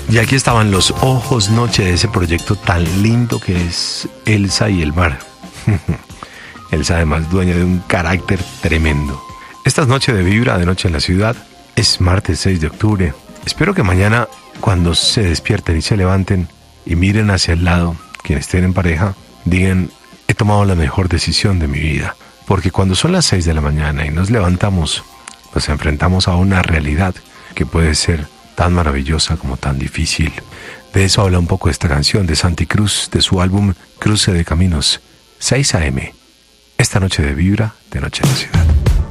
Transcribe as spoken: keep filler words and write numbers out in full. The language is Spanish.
Y aquí estaban los ojos noche de ese proyecto tan lindo que es Elsa y el mar. Elsa además dueña de un carácter tremendo. Esta es Noche de Vibra, de Noche en la Ciudad. Es martes seis de octubre. Espero que mañana, cuando se despierten y se levanten y miren hacia el lado, quienes estén en pareja, digan: he tomado la mejor decisión de mi vida. Porque cuando son las seis de la mañana y nos levantamos, nos enfrentamos a una realidad que puede ser tan maravillosa como tan difícil. De eso habla un poco esta canción de Santi Cruz, de su álbum Cruce de Caminos, seis a eme. Esta noche de Vibra, de Noche en la Ciudad.